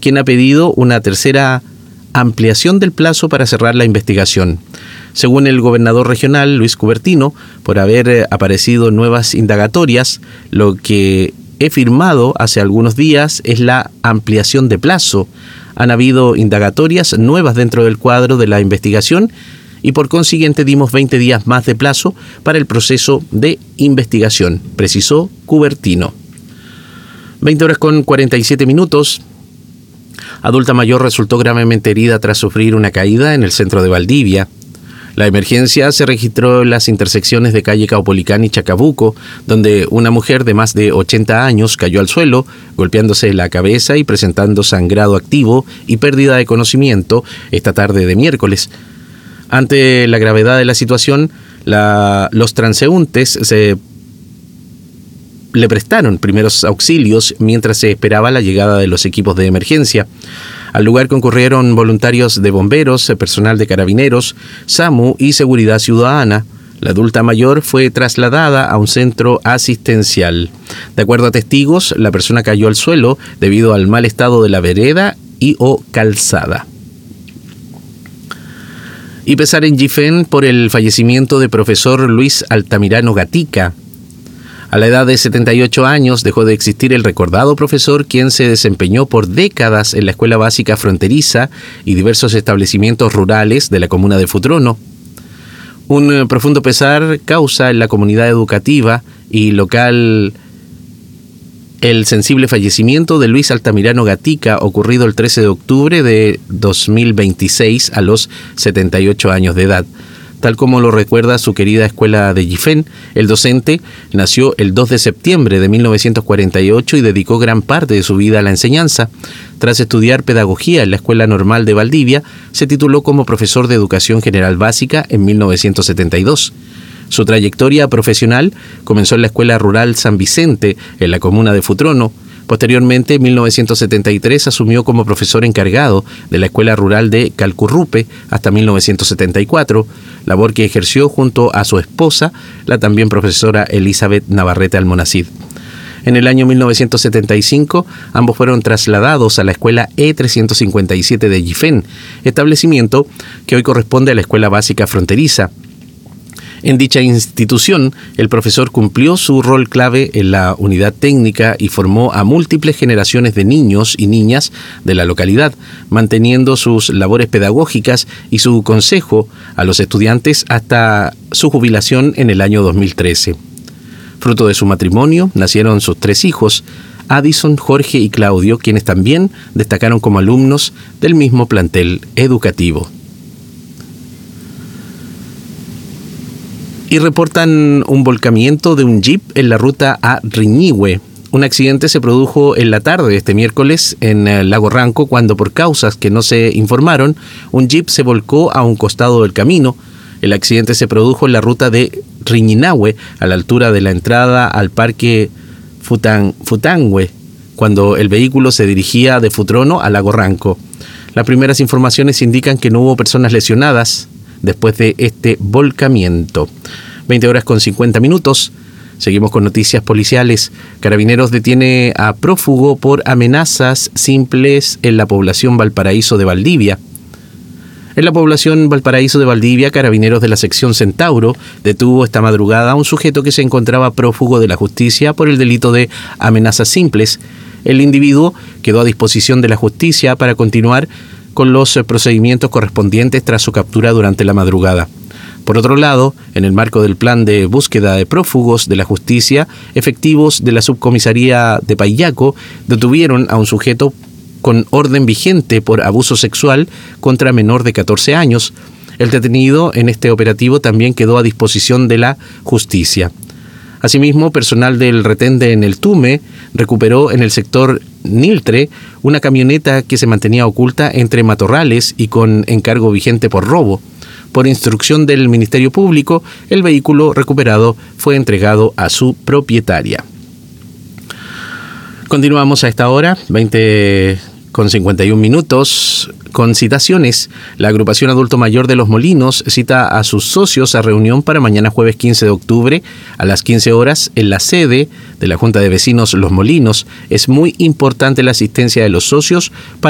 quien ha pedido una tercera ampliación del plazo para cerrar la investigación. Según el gobernador regional, Luis Cubertino, por haber aparecido nuevas indagatorias, lo que he firmado hace algunos días es la ampliación de plazo. Han habido indagatorias nuevas dentro del cuadro de la investigación y por consiguiente dimos 20 días más de plazo para el proceso de investigación, precisó Cubertino. 20:47. Adulta mayor resultó gravemente herida tras sufrir una caída en el centro de Valdivia. La emergencia se registró en las intersecciones de calle Caupolicán y Chacabuco, donde una mujer de más de 80 años cayó al suelo, golpeándose la cabeza y presentando sangrado activo y pérdida de conocimiento esta tarde de miércoles. Ante la gravedad de la situación, los transeúntes le prestaron primeros auxilios mientras se esperaba la llegada de los equipos de emergencia. Al lugar concurrieron voluntarios de bomberos, personal de carabineros, SAMU y seguridad ciudadana. La adulta mayor fue trasladada a un centro asistencial. De acuerdo a testigos, la persona cayó al suelo debido al mal estado de la vereda y/o calzada. Y pesar en Yifén por el fallecimiento de profesor Luis Altamirano Gatica. A la edad de 78 años dejó de existir el recordado profesor quien se desempeñó por décadas en la Escuela Básica Fronteriza y diversos establecimientos rurales de la comuna de Futrono. Un profundo pesar causa en la comunidad educativa y local el sensible fallecimiento de Luis Altamirano Gatica, ocurrido el 13 de octubre de 2026 a los 78 años de edad. Tal como lo recuerda su querida escuela de Yifén, el docente nació el 2 de septiembre de 1948 y dedicó gran parte de su vida a la enseñanza. Tras estudiar pedagogía en la Escuela Normal de Valdivia, se tituló como profesor de Educación General Básica en 1972. Su trayectoria profesional comenzó en la Escuela Rural San Vicente, en la comuna de Futrono. Posteriormente, en 1973, asumió como profesor encargado de la Escuela Rural de Calcurrupe hasta 1974, labor que ejerció junto a su esposa, la también profesora Elizabeth Navarrete Almonacid. En el año 1975, ambos fueron trasladados a la Escuela E357 de Yifén, establecimiento que hoy corresponde a la Escuela Básica Fronteriza. En dicha institución, el profesor cumplió su rol clave en la unidad técnica y formó a múltiples generaciones de niños y niñas de la localidad, manteniendo sus labores pedagógicas y su consejo a los estudiantes hasta su jubilación en el año 2013. Fruto de su matrimonio, nacieron sus 3 hijos, Addison, Jorge y Claudio, quienes también destacaron como alumnos del mismo plantel educativo. Y reportan un volcamiento de un jeep en la ruta a Riñihue. Un accidente se produjo en la tarde de este miércoles en el Lago Ranco cuando, por causas que no se informaron, un jeep se volcó a un costado del camino. El accidente se produjo en la ruta de Riñinahue, a la altura de la entrada al parque Futangue, cuando el vehículo se dirigía de Futrono a Lago Ranco. Las primeras informaciones indican que no hubo personas lesionadas después de este volcamiento. 20:50. Seguimos con noticias policiales. Carabineros detiene a prófugo por amenazas simples en la población Valparaíso de Valdivia. En la población Valparaíso de Valdivia, Carabineros de la sección Centauro detuvo esta madrugada a un sujeto que se encontraba prófugo de la justicia por el delito de amenazas simples. El individuo quedó a disposición de la justicia para continuar con los procedimientos correspondientes tras su captura durante la madrugada. Por otro lado, en el marco del plan de búsqueda de prófugos de la justicia, efectivos de la subcomisaría de Payaco detuvieron a un sujeto con orden vigente por abuso sexual contra menor de 14 años. El detenido en este operativo también quedó a disposición de la justicia. Asimismo, personal del retén de Neltume recuperó en el sector Niltre una camioneta que se mantenía oculta entre matorrales y con encargo vigente por robo. Por instrucción del Ministerio Público, el vehículo recuperado fue entregado a su propietaria. Continuamos a esta hora, 20:51, con citaciones. La agrupación Adulto Mayor de Los Molinos cita a sus socios a reunión para mañana jueves 15 de octubre a las 15 horas en la sede de la Junta de Vecinos Los Molinos. Es muy importante la asistencia de los socios para